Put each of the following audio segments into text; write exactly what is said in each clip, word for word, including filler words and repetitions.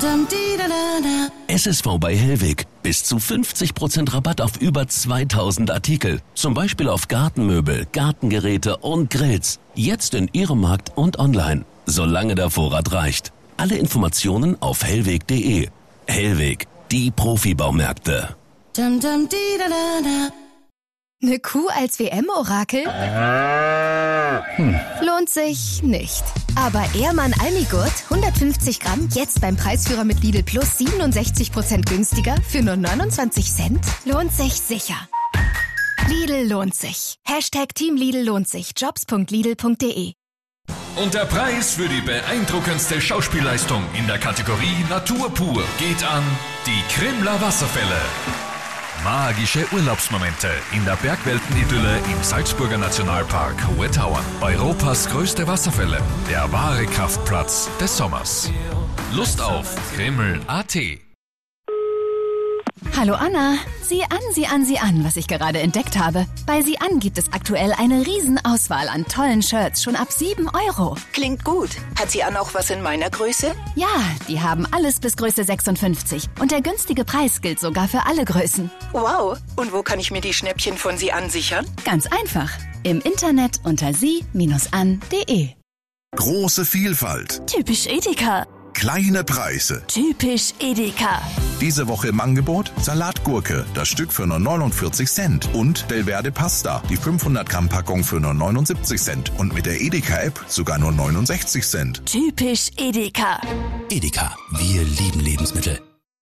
S S V bei Hellweg. Bis zu fünfzig Prozent Rabatt auf über zweitausend Artikel. Zum Beispiel auf Gartenmöbel, Gartengeräte und Grills. Jetzt in Ihrem Markt und online. Solange der Vorrat reicht. Alle Informationen auf hellweg punkt de. Hellweg, die Profibaumärkte. Eine Kuh als W M-Orakel? Hm. Lohnt sich nicht. Aber Ehrmann Almigurt, hundertfünfzig Gramm, jetzt beim Preisführer mit Lidl Plus siebenundsechzig Prozent günstiger für nur neunundzwanzig Cent? Lohnt sich sicher. Lidl lohnt sich. Hashtag Team Lidl lohnt sich. jobs punkt lidl punkt de. Und der Preis für die beeindruckendste Schauspielleistung in der Kategorie Natur pur geht an die Krimler Wasserfälle. Magische Urlaubsmomente in der Bergweltenidylle im Salzburger Nationalpark Hohe Tauern. Europas größte Wasserfälle, der wahre Kraftplatz des Sommers. Lust auf Krimml punkt at. Hallo Anna, sieh an, sieh an, sieh an, was ich gerade entdeckt habe. Bei Sieh an gibt es aktuell eine Riesenauswahl an tollen Shirts, schon ab sieben Euro. Klingt gut. Hat Sie an auch was in meiner Größe? Ja, die haben alles bis Größe sechsundfünfzig. Und der günstige Preis gilt sogar für alle Größen. Wow. Und wo kann ich mir die Schnäppchen von Sie an sichern? Ganz einfach. Im Internet unter sie an punkt de. Große Vielfalt. Typisch Edeka. Kleine Preise. Typisch Edeka. Diese Woche im Angebot Salatgurke, das Stück für nur neunundvierzig Cent. Und Belverde Pasta, die fünfhundert Gramm Packung für nur neunundsiebzig Cent. Und mit der Edeka-App sogar nur neunundsechzig Cent. Typisch Edeka. Edeka, wir lieben Lebensmittel.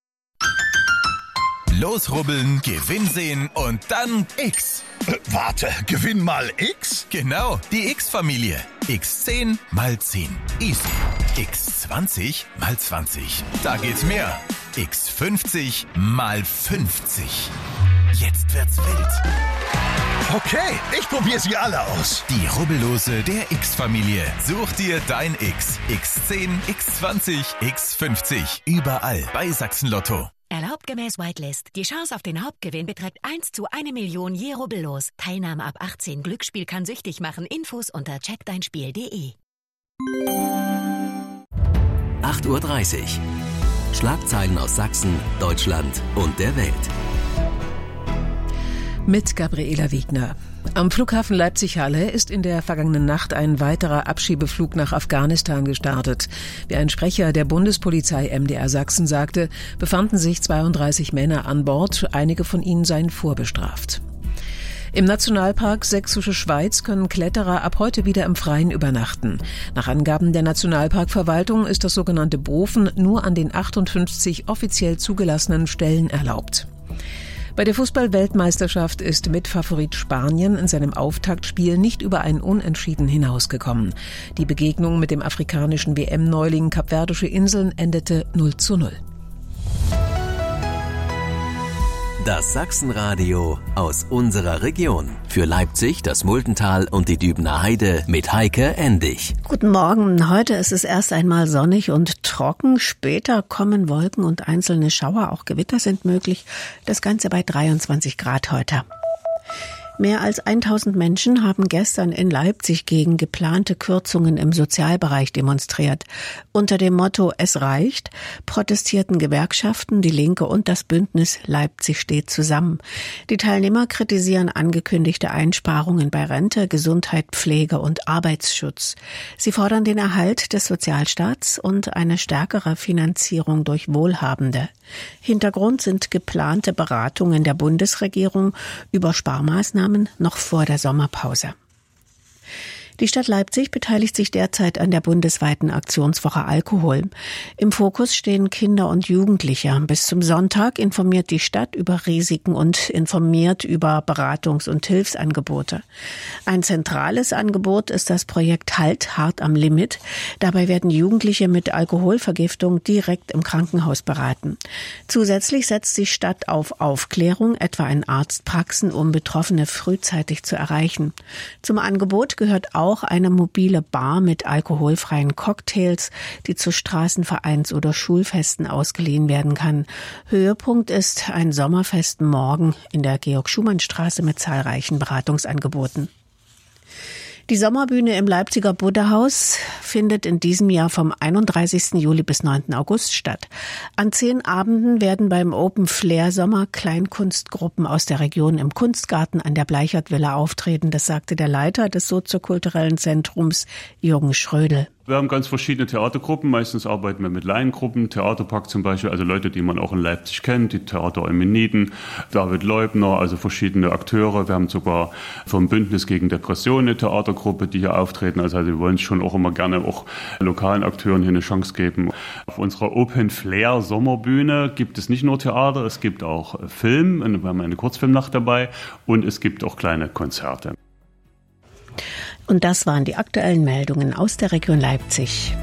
Losrubbeln, Gewinn sehen und dann X. Äh, warte, Gewinn mal X? Genau, die X-Familie. X zehn mal zehn. Easy. X zwanzig mal zwanzig. Da geht's mehr. X fünfzig mal fünfzig. Jetzt wird's wild. Okay, ich probiere sie alle aus. Die Rubbellose der X-Familie. Such dir dein X. X zehn, X zwanzig, X fünfzig. Überall bei Sachsen-Lotto. Erlaubt gemäß Whitelist. Die Chance auf den Hauptgewinn beträgt eins zu eine Million je Rubbellos. Teilnahme ab achtzehn. Glücksspiel kann süchtig machen. Infos unter check dein spiel punkt de. acht Uhr dreißig. Schlagzeilen aus Sachsen, Deutschland und der Welt. Mit Gabriela Wiegner. Am Flughafen Leipzig-Halle ist in der vergangenen Nacht ein weiterer Abschiebeflug nach Afghanistan gestartet. Wie ein Sprecher der Bundespolizei M D R Sachsen sagte, befanden sich zweiunddreißig Männer an Bord. Einige von ihnen seien vorbestraft. Im Nationalpark Sächsische Schweiz können Kletterer ab heute wieder im Freien übernachten. Nach Angaben der Nationalparkverwaltung ist das sogenannte Bofen nur an den achtundfünfzig offiziell zugelassenen Stellen erlaubt. Bei der Fußball-Weltmeisterschaft ist Mitfavorit Spanien in seinem Auftaktspiel nicht über ein Unentschieden hinausgekommen. Die Begegnung mit dem afrikanischen W M-Neuling Kapverdische Inseln endete null zu null. Das Sachsenradio aus unserer Region. Für Leipzig, das Muldental und die Dübener Heide mit Heike Endig. Guten Morgen. Heute ist es erst einmal sonnig und trocken. Später kommen Wolken und einzelne Schauer. Auch Gewitter sind möglich. Das Ganze bei dreiundzwanzig Grad heute. Mehr als tausend Menschen haben gestern in Leipzig gegen geplante Kürzungen im Sozialbereich demonstriert. Unter dem Motto "Es reicht" protestierten Gewerkschaften, die Linke und das Bündnis Leipzig steht zusammen. Die Teilnehmer kritisieren angekündigte Einsparungen bei Rente, Gesundheit, Pflege und Arbeitsschutz. Sie fordern den Erhalt des Sozialstaats und eine stärkere Finanzierung durch Wohlhabende. Hintergrund sind geplante Beratungen der Bundesregierung über Sparmaßnahmen noch vor der Sommerpause. Die Stadt Leipzig beteiligt sich derzeit an der bundesweiten Aktionswoche Alkohol. Im Fokus stehen Kinder und Jugendliche. Bis zum Sonntag informiert die Stadt über Risiken und informiert über Beratungs- und Hilfsangebote. Ein zentrales Angebot ist das Projekt Halt hart am Limit. Dabei werden Jugendliche mit Alkoholvergiftung direkt im Krankenhaus beraten. Zusätzlich setzt die Stadt auf Aufklärung, etwa in Arztpraxen, um Betroffene frühzeitig zu erreichen. Zum Angebot gehört auch auch eine mobile Bar mit alkoholfreien Cocktails, die zu Straßenvereins- oder Schulfesten ausgeliehen werden kann. Höhepunkt ist ein Sommerfest morgen in der Georg-Schumann-Straße mit zahlreichen Beratungsangeboten. Die Sommerbühne im Leipziger Buddha-Haus findet in diesem Jahr vom einunddreißigsten Juli bis neunten August statt. An zehn Abenden werden beim Open Flair Sommer Kleinkunstgruppen aus der Region im Kunstgarten an der Bleichert-Villa auftreten. Das sagte der Leiter des soziokulturellen Zentrums, Jürgen Schrödel. Wir haben ganz verschiedene Theatergruppen. Meistens arbeiten wir mit Laiengruppen, Theaterpark zum Beispiel, also Leute, die man auch in Leipzig kennt, die Theater Eumeniden, David Leubner, also verschiedene Akteure. Wir haben sogar vom Bündnis gegen Depressionen eine Theatergruppe, die hier auftreten. Also wir wollen schon auch immer gerne auch lokalen Akteuren hier eine Chance geben. Auf unserer Open Flair Sommerbühne gibt es nicht nur Theater, es gibt auch Film, wir haben eine Kurzfilmnacht dabei und es gibt auch kleine Konzerte. Und das waren die aktuellen Meldungen aus der Region Leipzig.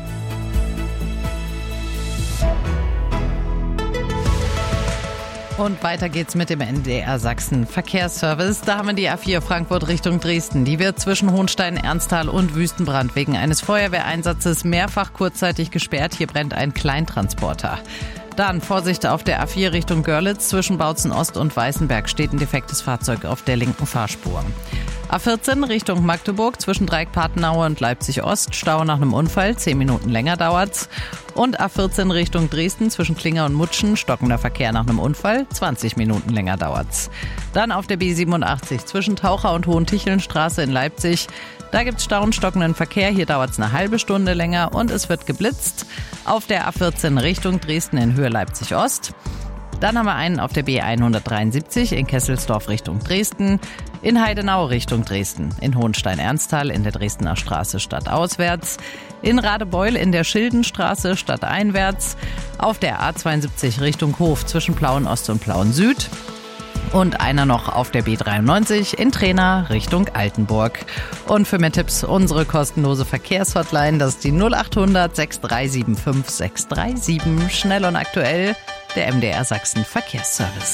Und weiter geht's mit dem N D R Sachsen Verkehrsservice. Da haben wir die A vier Frankfurt Richtung Dresden. Die wird zwischen Hohenstein, Ernsthal und Wüstenbrand wegen eines Feuerwehreinsatzes mehrfach kurzzeitig gesperrt. Hier brennt ein Kleintransporter. Dann Vorsicht auf der A vier Richtung Görlitz. Zwischen Bautzen Ost und Weißenberg steht ein defektes Fahrzeug auf der linken Fahrspur. A vierzehn Richtung Magdeburg zwischen Dreieck-Patenaue und Leipzig-Ost. Stau nach einem Unfall, zehn Minuten länger dauert's. Und A vierzehn Richtung Dresden zwischen Klinger und Mutschen, stockender Verkehr nach einem Unfall, zwanzig Minuten länger dauert's. Dann auf der B siebenundachtzig zwischen Taucher und Hohentichelnstraße in Leipzig. Da gibt's Stau und stockenden Verkehr, hier dauert's eine halbe Stunde länger und es wird geblitzt. Auf der A vierzehn Richtung Dresden in Höhe Leipzig-Ost. Dann haben wir einen auf der B hundertdreiundsiebzig in Kesselsdorf Richtung Dresden, in Heidenau Richtung Dresden, in Hohenstein-Ernsthal in der Dresdner Straße stadtauswärts, in Radebeul in der Schildenstraße stadteinwärts, auf der A zweiundsiebzig Richtung Hof zwischen Plauen Ost und Plauen Süd und einer noch auf der B dreiundneunzig in Trena Richtung Altenburg. Und für mehr Tipps unsere kostenlose Verkehrshotline, das ist die null achthundert sechs drei sieben fünf sechs drei sieben, schnell und aktuell, der M D R Sachsen Verkehrsservice.